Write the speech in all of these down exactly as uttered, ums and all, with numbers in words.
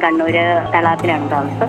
കണ്ണൂര് തളാപ്പിലാണ് താമസം.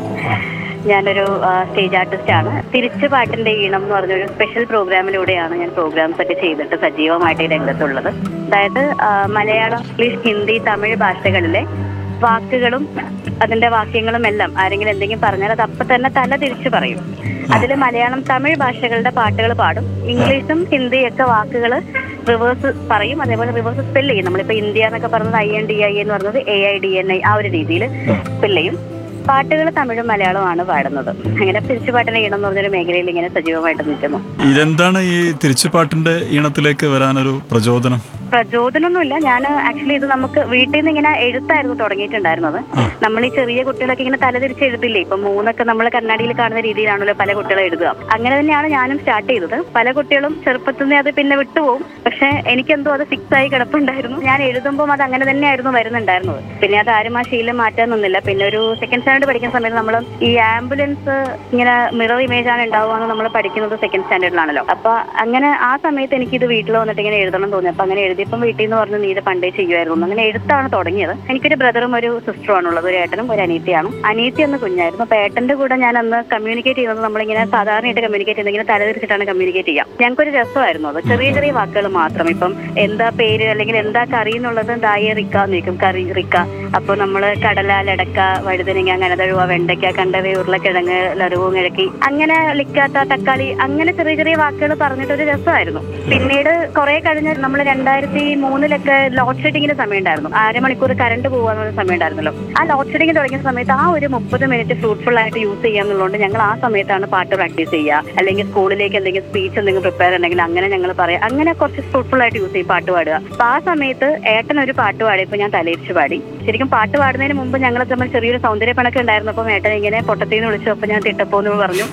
ഞാനൊരു stage artist ആണ്. തിരിച്ചു പാട്ടിന്റെ ഈണം എന്ന് പറഞ്ഞൊരു സ്പെഷ്യൽ പ്രോഗ്രാമിലൂടെയാണ് ഞാൻ പ്രോഗ്രാംസ് ഒക്കെ ചെയ്തിട്ട് സജീവമായിട്ട് ഈ രംഗത്തുള്ളത്. അതായത് മലയാളം, ഇംഗ്ലീഷ്, ഹിന്ദി, തമിഴ് ഭാഷകളിലെ വാക്കുകളും അതിന്റെ വാക്യങ്ങളും എല്ലാം ആരെങ്കിലും എന്തെങ്കിലും പറഞ്ഞാൽ അത് അപ്പൊ തന്നെ തല തിരിച്ചു പറയും. അതിൽ മലയാളം, തമിഴ് ഭാഷകളുടെ പാട്ടുകൾ പാടും. ഇംഗ്ലീഷും ഹിന്ദിയൊക്കെ വാക്കുകൾ റിവേഴ്സ് പറയും. അതേപോലെ റിവേഴ്സ് സ്പെല്ല് ചെയ്യും. നമ്മളിപ്പോ ഇന്ത്യ എന്നൊക്കെ പറഞ്ഞത് ഐ എൻ ഡി ഐ എന്ന് പറഞ്ഞത് A I D N I ആ ഒരു രീതിയിൽ സ്പെല്ല് ചെയ്യും. പാട്ടുകൾ തമിഴും മലയാളവുമാണ് പാടുന്നത്. അങ്ങനെ തിരിച്ചുപാട്ടിന്റെ ഈണം എന്ന് പറഞ്ഞൊരു മേഖലയിൽ ഇങ്ങനെ സജീവമായിട്ട് നിൽക്കുന്നു. ഇതെന്താണ് ഈ തിരിച്ചുപാട്ടിന്റെ ഈണത്തിലേക്ക് വരാനൊരു പ്രചോദനം? പ്രചോദനമൊന്നുമില്ല. ഞാൻ ആക്ച്വലി ഇത് നമുക്ക് വീട്ടിൽ നിന്ന് ഇങ്ങനെ എഴുത്തായിരുന്നു തുടങ്ങിയിട്ടുണ്ടായിരുന്നത്. നമ്മൾ ഈ ചെറിയ കുട്ടികളൊക്കെ ഇങ്ങനെ തലതിരിച്ച് എഴുതില്ലേ, ഇപ്പൊ മൂന്നൊക്കെ നമ്മൾ കണ്ണാടിയിൽ കാണുന്ന രീതിയിലാണല്ലോ പല കുട്ടികളും എഴുതുക. അങ്ങനെ തന്നെയാണ് ഞാനും സ്റ്റാർട്ട് ചെയ്തത്. പല കുട്ടികളും ചെറുപ്പത്തിൽ നിന്ന് അത് പിന്നെ വിട്ടുപോകും. പക്ഷെ എനിക്കെന്തോ അത് ഫിക്സ് ആയി കിടപ്പുണ്ടായിരുന്നു. ഞാൻ എഴുതുമ്പോൾ അത് അങ്ങനെ തന്നെയായിരുന്നു വരുന്നുണ്ടായിരുന്നത്. പിന്നെ അത് ആരും ആ ശീലം മാറ്റാൻ നിന്നില്ല. പിന്നെ ഒരു സെക്കൻഡ് സ്റ്റാൻഡേർഡ് പഠിക്കുന്ന സമയത്ത് നമ്മൾ ഈ ആംബുലൻസ് ഇങ്ങനെ മിറർ ഇമേജ് ആണ് ഉണ്ടാവുക നമ്മൾ പഠിക്കുന്നത് സെക്കൻഡ് സ്റ്റാൻഡേർഡിലാണല്ലോ. അപ്പൊ അങ്ങനെ ആ സമയത്ത് എനിക്ക് ഇത് വീട്ടിൽ വന്നിട്ട് ഇങ്ങനെ എഴുതണം തോന്നി. അപ്പൊ അങ്ങനെ എഴുതി. ഇപ്പം വീട്ടിൽ നിന്ന് പറഞ്ഞ് നീ ഇത് പണ്ടേ ചെയ്യുമായിരുന്നു. അങ്ങനെ എഴുത്താണ് തുടങ്ങിയത്. എനിക്കൊരു ബ്രദറും ഒരു സിസ്റ്ററും ആണുള്ളത്. ഒരു ഏട്ടനും ഒരു അനീത്തിയാണ്. അനീത്തി അന്ന് കുഞ്ഞായിരുന്നു. അപ്പൊ ഏട്ടന്റെ കൂടെ ഞാൻ അന്ന് കമ്മ്യൂണിക്കേറ്റ് ചെയ്യുന്നത് നമ്മളിങ്ങനെ സാധാരണയായിട്ട് കമ്മ്യൂണിക്കേറ്റ് ചെയ്യുന്നത് ഇങ്ങനെ തലതിരിച്ചിട്ടാണ് കമ്മ്യൂണിക്കേറ്റ് ചെയ്യാം. ഞങ്ങൾക്കൊരു രസമായിരുന്നു അത്. ചെറിയ ചെറിയ വാക്കുകൾ മാത്രം. ഇപ്പം എന്താ പേര് അല്ലെങ്കിൽ എന്താ കറി എന്നുള്ളത് ദായ റിക്ക എന്ന് ചോദിക്കും. കറി റിക്ക. അപ്പൊ നമ്മള് കടല, ലടക്ക, വഴുതനങ്ങ, കനതഴുവ, വെണ്ടയ്ക്ക, കണ്ടവ, ഉരുളക്കിഴങ്ങ്, ലറുവ്, കിഴക്കി, അങ്ങനെ ലിക്കാത്ത, തക്കാളി, അങ്ങനെ ചെറിയ ചെറിയ വാക്കുകൾ പറഞ്ഞിട്ടൊരു രസമായിരുന്നു. പിന്നീട് കുറെ കഴിഞ്ഞ് നമ്മൾ രണ്ടായിരത്തി മൂന്നിലൊക്കെ ലോഡ് ഷെഡിങ്ങിന്റെ സമയം ഉണ്ടായിരുന്നു. അരമണിക്കൂർ കറണ്ട് പോകാനുള്ള സമയം ഉണ്ടായിരുന്നല്ലോ. ആ ലോഡ് ഷെഡിങ് തുടങ്ങിയ സമയത്ത് ആ ഒരു മുപ്പത് മിനിറ്റ് ഫ്രൂട്ട്ഫുൾ ആയിട്ട് യൂസ് ചെയ്യാന്നുള്ളതുകൊണ്ട് ഞങ്ങൾ ആ സമയത്താണ് പാട്ട് പ്രാക്ടീസ് ചെയ്യുക. അല്ലെങ്കിൽ സ്കൂളിലേക്ക് എന്തെങ്കിലും സ്പീച്ച് എന്തെങ്കിലും പ്രിപ്പയർ ഉണ്ടെങ്കിൽ അങ്ങനെ ഞങ്ങൾ പറയാം. അങ്ങനെ കുറച്ച് ഫ്രൂട്ട്ഫുൾ ആയിട്ട് യൂസ് ചെയ്യും പാട്ട് പാടുക. അപ്പൊ ആ സമയത്ത് ഏട്ടൻ ഒരു പാട്ട് പാടിയപ്പോൾ ഞാൻ തലയിരിച്ച് പാടി. ശരിക്കും പാട്ട് പാടുന്നതിന് മുമ്പ് ഞങ്ങൾ തമ്മിൽ ചെറിയൊരു സൗന്ദര്യ പണക്ക് ഉണ്ടായിരുന്നപ്പോൾ ഏട്ടൻ ഇങ്ങനെ പൊട്ടത്തിന്ന് വിളിച്ചു. അപ്പൊ ഞാൻ തിട്ടപ്പോന്ന് പറഞ്ഞു,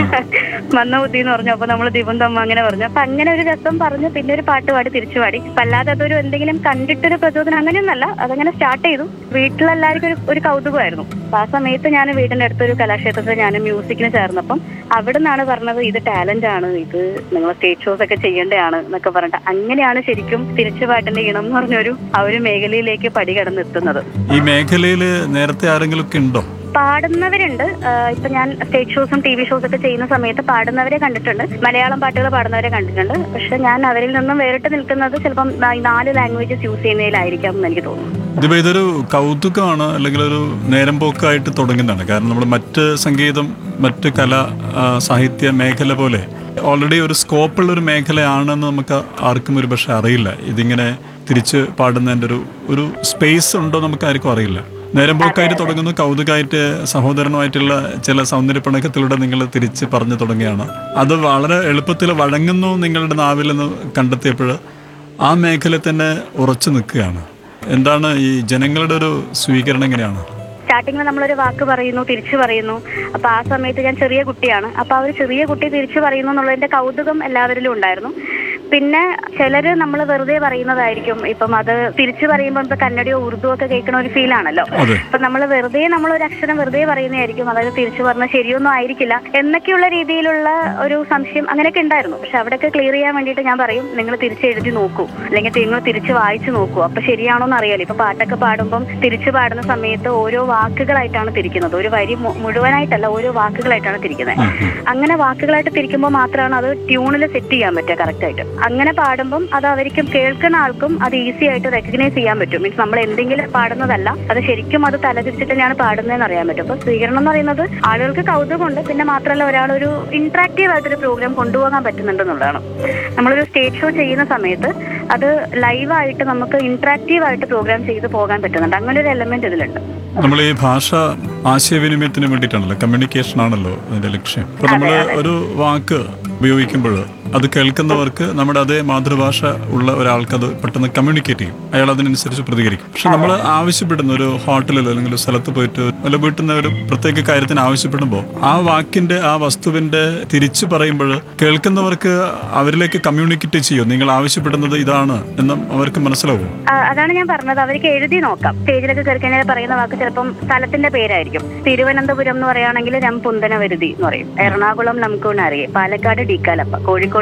മന്ന ബുദ്ധി എന്ന് പറഞ്ഞു. അപ്പൊ നമ്മൾ ദിവന്തമ്മ അങ്ങനെ പറഞ്ഞു. അപ്പൊ അങ്ങനെ ഒരു രസം പറഞ്ഞു. പിന്നെ ഒരു പാട്ട് പാടി തിരിച്ചു പാടി. അല്ലാതെ അതൊരു എന്തെങ്കിലും കണ്ടിട്ടൊരു പ്രചോദനം അങ്ങനെയൊന്നല്ല. അതങ്ങനെ സ്റ്റാർട്ട് ചെയ്തു. വീട്ടിലെല്ലാവർക്കും ഒരു ഒരു കൗതുകമായിരുന്നു. അപ്പൊ ആ സമയത്ത് ഞാൻ വീടിന്റെ അടുത്തൊരു കലാക്ഷേത്രത്തിൽ ഞാൻ മ്യൂസിക്കിന് ചേർന്നപ്പം അവിടെ നിന്നാണ് പറഞ്ഞത് ഇത് ടാലന്റ് ആണ്, ഇത് നിങ്ങൾ സ്റ്റേജ് ഷോസ് ഒക്കെ ചെയ്യേണ്ടതാണ് എന്നൊക്കെ പറഞ്ഞിട്ട് അങ്ങനെയാണ് ശരിക്കും തിരിച്ചുപാട്ടിന്റെ ഈണം എന്ന് പറഞ്ഞൊരു ആ ഒരു മേഖലയിലേക്ക് പടി കടന്നെത്തുന്നത്. ഈ മേഖലയിൽ നേരത്തെ ആരെങ്കിലും ഒക്കെ ഉണ്ടോ? പാടുന്നവരുണ്ട്. ഇപ്പൊ ഞാൻ സ്റ്റേജ് ഷോസും ടി വി ഷോസ് ഒക്കെ ചെയ്യുന്ന സമയത്ത് പാടുന്നവരെ കണ്ടിട്ടുണ്ട്. മലയാളം പാട്ടുകൾ പാടുന്നവരെ കണ്ടിട്ടുണ്ട്. പക്ഷെ ഞാൻ അവരിൽ നിന്നും വേറിട്ട് നിൽക്കുന്നത് ചിലപ്പം നാല് ലാംഗ്വേജസ് യൂസ് ചെയ്യുന്നതിലായിരിക്കാം എന്ന് എനിക്ക് തോന്നുന്നു. ഇതിപ്പോ ഇതൊരു കൗതുകമാണ് അല്ലെങ്കിൽ ഒരു നേരം പോക്കായിട്ട് തുടങ്ങുന്നതാണ്. കാരണം നമ്മൾ മറ്റ് സംഗീതം, മറ്റ് കല, സാഹിത്യ മേഖല പോലെ ഓൾറെഡി ഒരു സ്കോപ്പുള്ള ഒരു മേഖലയാണെന്ന് നമുക്ക് ആർക്കും ഒരു പക്ഷെ അറിയില്ല. ഇതിങ്ങനെ തിരിച്ച് പാടുന്നതിൻ്റെ ഒരു ഒരു സ്പേസ് ഉണ്ടോ നമുക്ക് ആർക്കും അറിയില്ല. നേരം പോക്കായിട്ട് തുടങ്ങുന്നു, കൗതുകമായിട്ട് സഹോദരനുമായിട്ടുള്ള ചില സൗന്ദര്യപ്പണക്കത്തിലൂടെ നിങ്ങൾ തിരിച്ച് പറഞ്ഞു തുടങ്ങിയാണ്. അത് വളരെ എളുപ്പത്തിൽ വഴങ്ങുന്നു നിങ്ങളുടെ നാവിൽ നിന്ന് കണ്ടെത്തിയപ്പോൾ ആ മേഖല തന്നെ ഉറച്ചു നിൽക്കുകയാണ്. എന്താണ് ഈ ജനങ്ങളുടെ ഒരു സ്വീകരണം എങ്ങനെയാണ്? സ്റ്റാർട്ടിങ്ങിൽ നമ്മളൊരു വാക്ക് പറയുന്നു, തിരിച്ചു പറയുന്നു. അപ്പൊ ആ സമയത്ത് ഞാൻ ചെറിയ കുട്ടിയാണ്. അപ്പൊ ആ ഒരു ചെറിയ കുട്ടി തിരിച്ചു പറയുന്നു എന്നുള്ളതിന്റെ കൗതുകം എല്ലാവരിലും ഉണ്ടായിരുന്നു. പിന്നെ ചിലര് നമ്മൾ വെറുതെ പറയുന്നതായിരിക്കും. ഇപ്പം അത് തിരിച്ചു പറയുമ്പോൾ ഇപ്പൊ കന്നഡയോ ഉറുദു ഒക്കെ കേൾക്കുന്ന ഒരു ഫീൽ ആണല്ലോ. അപ്പൊ നമ്മൾ വെറുതെ നമ്മളൊരു അക്ഷരം വെറുതെ പറയുന്നതായിരിക്കും. അതായത് തിരിച്ചു പറഞ്ഞാൽ ശരിയൊന്നും ആയിരിക്കില്ല എന്നൊക്കെയുള്ള രീതിയിലുള്ള ഒരു സംശയം അങ്ങനെയൊക്കെ ഉണ്ടായിരുന്നു. പക്ഷെ അവിടെയൊക്കെ ക്ലിയർ ചെയ്യാൻ വേണ്ടിയിട്ട് ഞാൻ പറയും, നിങ്ങൾ തിരിച്ച് എഴുതി നോക്കൂ, അല്ലെങ്കിൽ നിങ്ങൾ തിരിച്ച് വായിച്ചു നോക്കൂ. അപ്പൊ ശരിയാണോന്ന് അറിയാലോ. ഇപ്പൊ പാട്ടൊക്കെ പാടുമ്പം തിരിച്ചു പാടുന്ന സമയത്ത് ഓരോ വാക്കുകളായിട്ടാണ് തിരിക്കുന്നത്. ഒരു വരി മുഴുവനായിട്ടല്ല, ഓരോ വാക്കുകളായിട്ടാണ് തിരിക്കുന്നത്. അങ്ങനെ വാക്കുകളായിട്ട് തിരിക്കുമ്പോൾ മാത്രമാണ് അത് ട്യൂണിൽ സെറ്റ് ചെയ്യാൻ പറ്റുക കറക്റ്റ് ആയിട്ട്. അങ്ങനെ പാടുമ്പം അത് അവർക്കും കേൾക്കുന്ന ആൾക്കും അത് ഈസി ആയിട്ട് റെക്കഗ്നൈസ് ചെയ്യാൻ പറ്റും. മീൻസ് നമ്മൾ എന്തെങ്കിലും പാടുന്നതല്ല, അത് ശരിക്കും അത് തലതിരിച്ചിട്ട് തന്നെയാണ് പാടുന്നതെന്ന് അറിയാൻ പറ്റും. അപ്പൊ സ്വീകരണം എന്ന് പറയുന്നത് ആളുകൾക്ക് കൗതുകമുണ്ട്. പിന്നെ മാത്രമല്ല ഒരാളൊരു ഇന്ററാക്റ്റീവ് ആയിട്ടൊരു പ്രോഗ്രാം കൊണ്ടുപോകാൻ പറ്റുന്നുണ്ടെന്നുള്ളതാണ്. നമ്മളൊരു സ്റ്റേജ് ഷോ ചെയ്യുന്ന സമയത്ത് അത് ലൈവായിട്ട് നമുക്ക് ഇന്ററാക്റ്റീവ് ആയിട്ട് പ്രോഗ്രാം ചെയ്ത് പോകാൻ പറ്റുന്നുണ്ട്. അങ്ങനെ ഒരു എലമെന്റ് ഇതിലുണ്ട്. നമ്മൾ ഈ ഭാഷ ആശയവിനിമയത്തിന് വേണ്ടിയിട്ടാണല്ലോ, കമ്മ്യൂണിക്കേഷൻ ആണല്ലോ അതിന്റെ ലക്ഷ്യം. അപ്പൊ നമ്മൾ ഒരു വാക്ക് ഉപയോഗിക്കുമ്പോൾ അത് കേൾക്കുന്നവർക്ക് നമ്മുടെ അതേ മാതൃഭാഷ ഉള്ള ഒരാൾക്ക് അത് പെട്ടെന്ന് കമ്മ്യൂണിക്കേറ്റ് ചെയ്യും. അയാൾ അതിനനുസരിച്ച് പ്രതികരിക്കും. പക്ഷെ നമ്മൾ ആവശ്യപ്പെടുന്ന ഒരു ഹോട്ടലിലോ അല്ലെങ്കിൽ സ്ഥലത്ത് പോയിട്ട് വല്ല വീട്ടിൽ നിന്ന് ഒരു പ്രത്യേക കാര്യത്തിന് ആവശ്യപ്പെടുമ്പോൾ ആ വാക്കിന്റെ ആ വസ്തുവിന്റെ തിരിച്ചു പറയുമ്പോൾ കേൾക്കുന്നവർക്ക് അവരിലേക്ക് കമ്മ്യൂണിക്കേറ്റ് ചെയ്യും. നിങ്ങൾ ആവശ്യപ്പെടുന്നത് ഇതാണ് എന്നും അവർക്ക് മനസ്സിലാവും. അതാണ് ഞാൻ പറഞ്ഞത്. അവർക്ക് എഴുതി നോക്കാം. സ്റ്റേജിലൊക്കെ കയറി കഴിഞ്ഞാൽ പറയുന്ന വാക്ക് ചിലപ്പം സ്ഥലത്തിന്റെ പേരായിരിക്കും. തിരുവനന്തപുരം എന്ന് പറയുകയാണെങ്കിൽ രംപുന്തനവരുതി എന്ന് പറയും. എറണാകുളം നമുക്കൂണറിയെ, പാലക്കാട് ഡിക്കാലപ്പ, കോഴിക്കോട്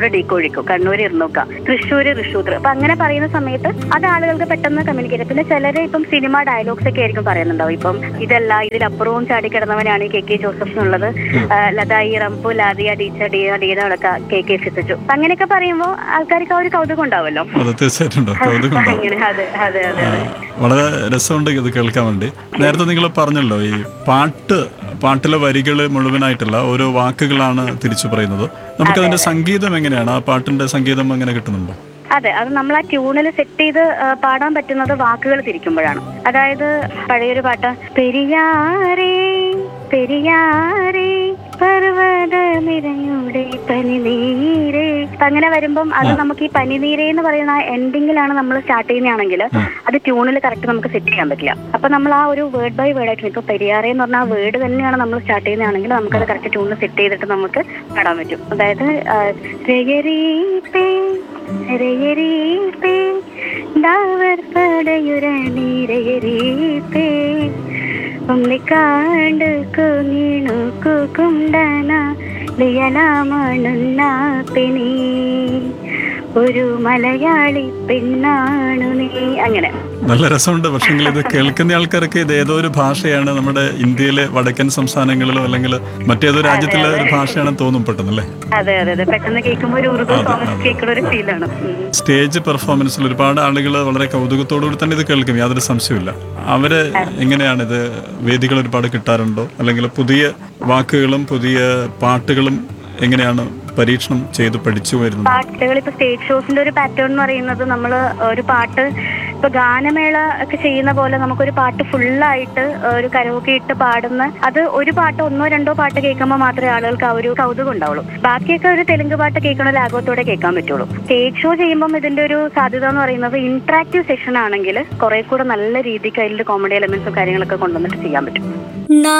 കോഴിക്കോട് ഡീക്കോഴിക്കോ, കണ്ണൂർ ഇർന്നൂക്ക, തൃശ്ശൂര് ഋഷൂത്ര. അപ്പൊ അങ്ങനെ പറയുന്ന സമയത്ത് അത് ആളുകൾക്ക് പെട്ടെന്ന് കമ്മ്യൂണിക്കേറ്റ്. പിന്നെ ചിലര് ഇപ്പം സിനിമ ഡയലോഗ്സ് ഒക്കെ ആയിരിക്കും പറയുന്നുണ്ടാവും. ഇപ്പം ഇതല്ല ഇതിലപ്പുറവും ചാടിക്കിടന്നവനാണ് കെ കെ ജോസഫ് എന്നുള്ളത്, ലതായി റംപു ലാദിയ teacher D ഡീനൊക്കെ K K Sichu. അങ്ങനെയൊക്കെ പറയുമ്പോൾ ആൾക്കാർക്ക് ആ ഒരു കൗതുകം ഉണ്ടാവല്ലോ. അങ്ങനെ അതെ അതെ അതെ വളരെ രസമുണ്ട് ഇത് കേൾക്കാൻ വേണ്ടി. നേരത്തെ നിങ്ങൾ പറഞ്ഞല്ലോ ഈ പാട്ട് പാട്ടിലെ വരികൾ മുഴുവനായിട്ടല്ല, ഓരോ വാക്കുകളാണ് തിരിച്ചു പറയുന്നത്. നമുക്കതിന്റെ സംഗീതം എങ്ങനെയാണ്? ആ പാട്ടിന്റെ സംഗീതം എങ്ങനെ കിട്ടുന്നുണ്ടോ? അതെ, അത് നമ്മൾ ആ ട്യൂണിൽ സെറ്റ് ചെയ്ത് പാടാൻ പറ്റുന്നത് വാക്കുകൾ തിരിക്കുമ്പോഴാണ്. അതായത് പഴയൊരു പാട്ട് പെരിയാറേ പെരിയാറേ പർവ്വതനിരയുടെ പനിനീരേ, അങ്ങനെ വരുമ്പം അത് നമുക്ക് ഈ പനിനീരേ എന്ന് പറയുന്ന എൻഡിങ്ങിലാണ് നമ്മൾ സ്റ്റാർട്ട് ചെയ്യുന്നതാണെങ്കിൽ അത് ട്യൂണിൽ കറക്റ്റ് നമുക്ക് സെറ്റ് ചെയ്യാൻ പറ്റില്ല. അപ്പൊ നമ്മൾ ആ ഒരു വേർഡ് ബൈ വേർഡ് ആയിട്ട് ഇപ്പൊ പെരിയാറേ എന്ന് പറഞ്ഞാൽ ആ വേർഡ് തന്നെയാണ് നമ്മൾ സ്റ്റാർട്ട് ചെയ്യുന്നതാണെങ്കിൽ നമുക്കത് കറക്റ്റ് ട്യൂണിൽ സെറ്റ് ചെയ്തിട്ട് നമുക്ക് പാടാൻ പറ്റും. അതായത് രയരീപേ ദാവർ പടയുരണീരയരീപേ ഉണ്ണിക്കാണ്ട് കുഞ്ഞിണു കുക്കുണ്ടന ലിയലാമണുന്ന പെനി ഒരു മലയാളി പെണ്ണാണു നീ. അങ്ങനെ നല്ല രസമുണ്ട്. പക്ഷെങ്കിൽ ഇത് കേൾക്കുന്ന ആൾക്കാർക്ക് ഇത് ഏതോ ഒരു ഭാഷയാണ്, നമ്മുടെ ഇന്ത്യയിലെ വടക്കൻ സംസ്ഥാനങ്ങളിലോ അല്ലെങ്കിൽ മറ്റേതോ രാജ്യത്തിലെ ഒരു ഭാഷയാണെന്ന് തോന്നും പെട്ടെന്നല്ലേ? അതെ അതെ അതെ പെട്ടെന്ന് കേൾക്കുമ്പോൾ ഒരു ഉറുദു സോങ് കേൾക്കുന്ന ഒരു ഫീലാണ്. സ്റ്റേജ് പെർഫോമൻസിൽ ഒരുപാട് ആളുകൾ വളരെ കൗതുകത്തോടുകൂടി തന്നെ ഇത് കേൾക്കും, യാതൊരു സംശയമില്ല. അവര് എങ്ങനെയാണ് ഇത് വേദികൾ ഒരുപാട് കിട്ടാറുണ്ടോ? അല്ലെങ്കിൽ പുതിയ വാക്കുകളും പുതിയ പാട്ടുകളും എങ്ങനെയാണ് പരീക്ഷണം ചെയ്ത് പഠിച്ചു വരുന്നത്? പാട്ടുകൾ ഇപ്പൊ സ്റ്റേജ് ഷോസിന്റെ ഒരു പാറ്റേൺ എന്ന് പറയുന്നത് നമ്മൾ ഒരു പാട്ട് ഇപ്പൊ ഗാനമേള ഒക്കെ ചെയ്യുന്ന പോലെ നമുക്കൊരു പാട്ട് ഫുള്ളായിട്ട് ഒരു കരോക്കെ ഇട്ട് പാടുന്ന, അത് ഒരു പാട്ട് ഒന്നോ രണ്ടോ പാട്ട് കേൾക്കുമ്പോൾ മാത്രമേ ആളുകൾക്ക് ആ ഒരു കൗതുകം ഉണ്ടാവുള്ളൂ. ബാക്കിയൊക്കെ ഒരു തെലുങ്ക് പാട്ട് കേൾക്കണ ലാഘവത്തോടെ കേൾക്കാൻ പറ്റുള്ളൂ. സ്റ്റേജ് ഷോ ചെയ്യുമ്പോൾ ഇതിന്റെ ഒരു സാധ്യത എന്ന് പറയുന്നത് ഇന്ററാക്റ്റീവ് സെഷൻ ആണെങ്കിൽ കുറെ കൂടെ നല്ല രീതിക്ക് അതിൽ കോമഡി എലമെന്റ്സും കാര്യങ്ങളൊക്കെ കൊണ്ടുവന്നിട്ട് ചെയ്യാൻ പറ്റും.